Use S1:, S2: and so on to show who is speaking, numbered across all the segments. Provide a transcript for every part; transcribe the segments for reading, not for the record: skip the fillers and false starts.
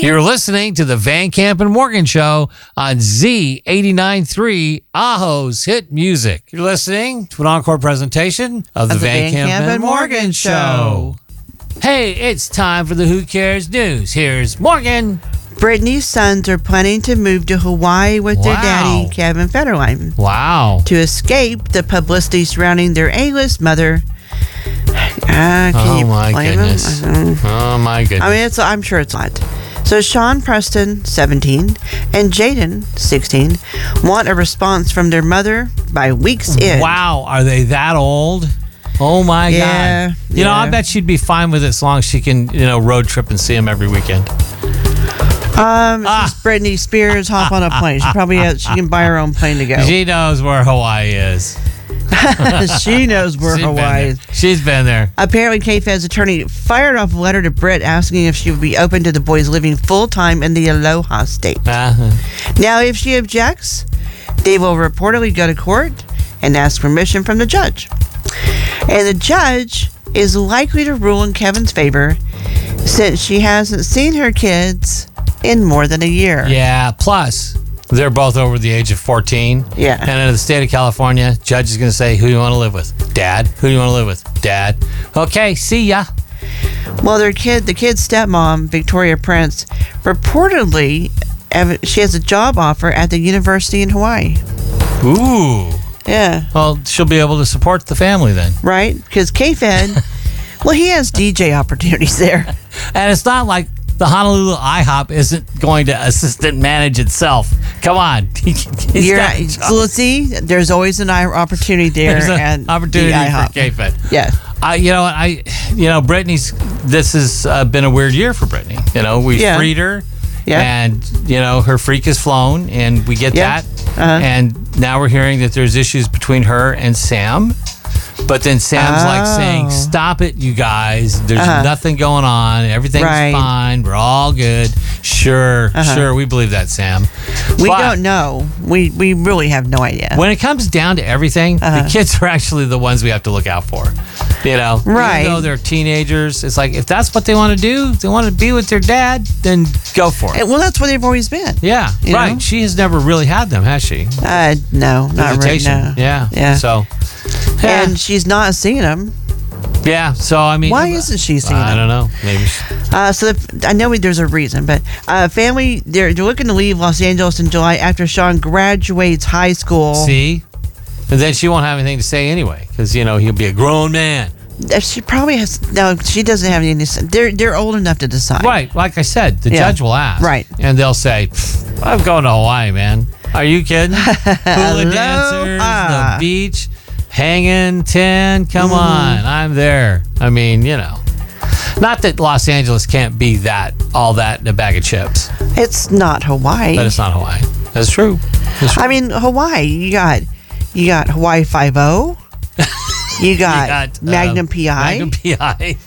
S1: You're listening to the Van Camp and Morgan Show on Z89.3, Aho's Hit Music. You're listening to an encore presentation of the Van Camp and Morgan Show. Hey, it's time for the Who Cares News. Here's Morgan.
S2: Britney's sons are planning to move to Hawaii with their daddy, Kevin Federline.
S1: Wow.
S2: To escape the publicity surrounding their A-list mother.
S1: Oh, my goodness.
S2: I mean, I'm sure it's a lot. So Sean Preston, 17, and Jaden, 16, want a response from their mother by week's end.
S1: Wow, are they that old? Oh my God. You know, I bet she'd be fine with it as long as she can, road trip and see him every weekend.
S2: She's Britney Spears, hop on a plane. She can buy her own plane to go.
S1: She knows where Hawaii is.
S2: She knows where Hawaii is.
S1: She's been there.
S2: Apparently, K-Fed's attorney fired off a letter to Britt asking if she would be open to the boys living full-time in the Aloha State. Now, if she objects, they will reportedly go to court and ask permission from the judge. And the judge is likely to rule in Kevin's favor since she hasn't seen her kids in more than a year.
S1: Yeah, plus they're both over the age of 14.
S2: Yeah.
S1: And in the state of California, judge is going to say, who do you want to live with? Dad. Who do you want to live with? Dad. Okay, see ya.
S2: Well, the kid's stepmom, Victoria Prince, reportedly, she has a job offer at the university in Hawaii.
S1: Ooh.
S2: Yeah.
S1: Well, she'll be able to support the family then.
S2: Right? Because K-Fed, well, he has DJ opportunities there.
S1: And it's not like the Honolulu IHOP isn't going to assistant manage itself. Come on.
S2: So let's see, there's always an opportunity there.
S1: There's an opportunity for K-Fed.
S2: Yeah.
S1: Brittany's, this has been a weird year for Brittany. We freed her.
S2: Yeah.
S1: And, her freak has flown, and we get that.
S2: Uh-huh.
S1: And now we're hearing that there's issues between her and Sam. But then Sam's like saying, stop it, you guys. There's nothing going on. Everything's fine. We're all good. Sure, we believe that, Sam.
S2: We don't know. We really have no idea.
S1: When it comes down to everything, the kids are actually the ones we have to look out for.
S2: Right.
S1: Even though they're teenagers, it's like, if that's what they want to do, if they want to be with their dad, then go for it.
S2: Well, that's where they've always been.
S1: Yeah, right. Know? She has never really had them, has she?
S2: No, not right now.
S1: Yeah. So,
S2: and she's not seeing them.
S1: Yeah, so I mean,
S2: why isn't she seeing them?
S1: I don't know. Maybe.
S2: I know there's a reason, but family they're looking to leave Los Angeles in July after Sean graduates high school.
S1: See, and then she won't have anything to say anyway, because he'll be a grown man.
S2: She probably has. No, she doesn't have anything to say. They're old enough to decide.
S1: Right, like I said, the judge will ask.
S2: Right,
S1: and they'll say, "I'm going to Hawaii, man. Are you kidding? Hula dancers, the beach." Hanging 10, come on, I'm there. I mean, not that Los Angeles can't be all that in a bag of chips.
S2: It's not Hawaii.
S1: But it's not Hawaii. That's true.
S2: I mean, Hawaii, you got Hawaii Five-0. You got Magnum PI.
S1: Magnum PI.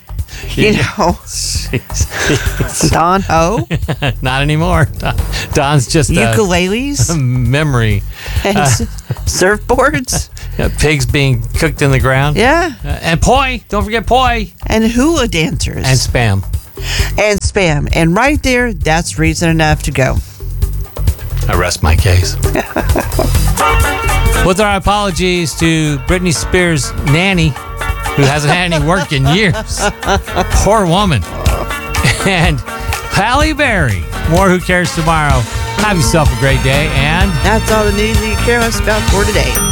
S2: Don Ho.
S1: Not anymore. Don's just
S2: ukuleles,
S1: a memory.
S2: And surfboards.
S1: Pigs being cooked in the ground.
S2: Yeah.
S1: And poi. Don't forget poi.
S2: And hula dancers.
S1: And spam.
S2: And right there, that's reason enough to go.
S1: I rest my case. With our apologies to Britney Spears' nanny, who hasn't had any work in years. Poor woman. And Halle Berry. More Who Cares tomorrow. Have yourself a great day. And
S2: that's all the news you care about for today.